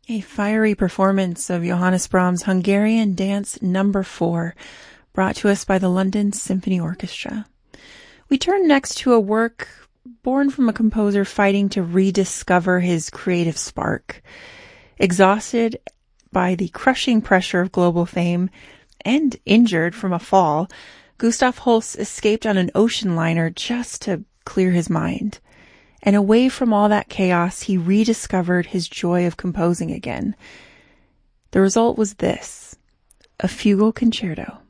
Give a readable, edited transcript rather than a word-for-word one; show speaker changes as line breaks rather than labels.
A fiery performance of Johannes Brahms' Hungarian Dance No. 4, brought to us by the London Symphony Orchestra. We turn next to a work born from a composer fighting to rediscover his creative spark. Exhausted by the crushing pressure of global fame and injured from a fall, Gustav Holst escaped on an ocean liner just to clear his mind. And away from all that chaos, he rediscovered his joy of composing again. The result was this, a fugal concerto.